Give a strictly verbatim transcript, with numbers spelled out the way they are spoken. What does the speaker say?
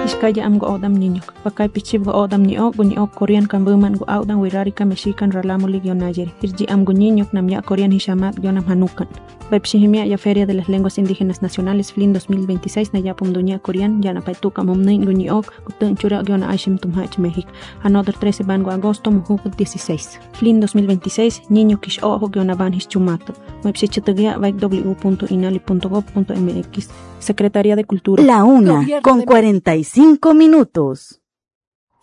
Iskaya am go odam niñok. Pakay pichib go odam niok, go niok Korean kan buman go audan wirarika mexican ralamo ligionayeri. Irji am go niñok nam ya Korean hishamat gionam hanukan. Baipshihimia ya Feria de las Lenguas Indígenas Nacionales F L I N dos mil veintiséis na yapum dunia Korean ya na paituka momnin go niok gutun chura giona aishim tumhach México. Another trece bango agosto mujuk dieciséis. F L I N dos mil veintiséis niño kish ojo giona ban hischumato. Baipshichitagia vaik w punto inali punto gov punto m x. Secretaría de Cultura. La una, con cuarenta y cinco minutos.